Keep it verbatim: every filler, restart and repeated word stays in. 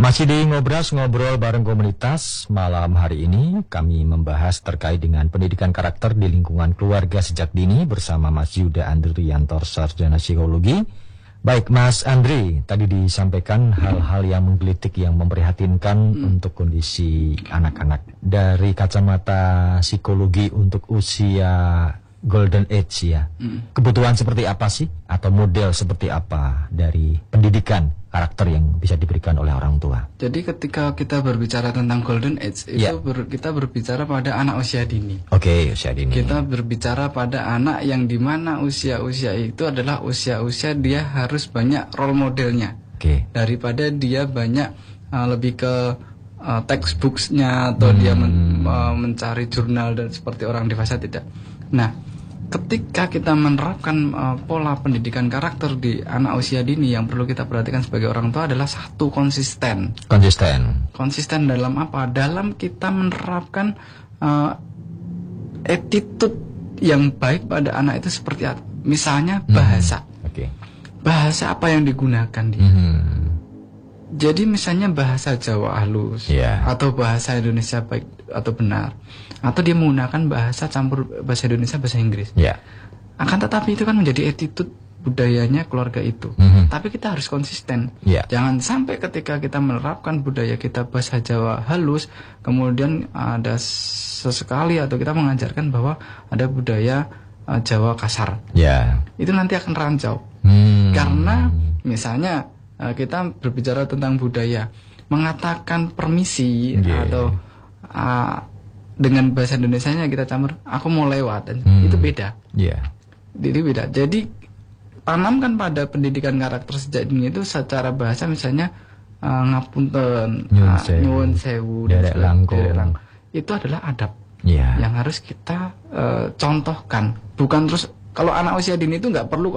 Masih di Ngobras, ngobrol bareng komunitas. Malam hari ini kami membahas terkait dengan pendidikan karakter di lingkungan keluarga sejak dini bersama Mas Yuda Andriantor, sarjana psikologi. Baik Mas Andri, tadi disampaikan hal-hal yang menggelitik, yang memprihatinkan hmm. untuk kondisi anak-anak. Dari kacamata psikologi untuk usia golden age ya, hmm. kebutuhan seperti apa sih? Atau model seperti apa dari pendidikan karakter yang bisa diberikan oleh orang tua? Jadi ketika kita berbicara tentang golden age, itu yeah. ber, kita berbicara pada anak usia dini. Oke, okay, usia dini. Kita berbicara pada anak yang dimana usia-usia itu adalah usia-usia dia harus banyak role modelnya. Oke. Okay. Daripada dia banyak uh, lebih ke uh, textbooksnya atau hmm. dia men, uh, mencari jurnal dan seperti orang dewasa, tidak. Nah, ketika kita menerapkan uh, pola pendidikan karakter di anak usia dini, yang perlu kita perhatikan sebagai orang tua adalah satu, konsisten. Konsisten. Konsisten dalam apa? Dalam kita menerapkan uh, attitude yang baik pada anak itu seperti apa? Misalnya bahasa. Hmm. Oke. Okay. Bahasa apa yang digunakan dia? Hmm. Jadi misalnya bahasa Jawa halus, yeah. atau bahasa Indonesia baik atau benar, atau dia menggunakan bahasa campur bahasa Indonesia bahasa Inggris. Yeah. Akan tetapi itu kan menjadi attitude budayanya keluarga itu. Mm-hmm. Tapi kita harus konsisten. Yeah. Jangan sampai ketika kita menerapkan budaya kita bahasa Jawa halus, kemudian ada sesekali atau kita mengajarkan bahwa ada budaya uh, Jawa kasar. Yeah. Itu nanti akan rancau. Mm. Karena misalnya kita berbicara tentang budaya, mengatakan permisi yeah. atau uh, dengan bahasa Indonesianya kita campur, aku mau lewat, dan hmm. itu beda. Yeah. Jadi beda. Jadi tanamkan pada pendidikan karakter sejak dini itu secara bahasa, misalnya uh, ngapunten, nyuwun sewu, derek langkung. Itu adalah adab yeah. yang harus kita uh, contohkan. Bukan terus kalau anak usia dini itu nggak perlu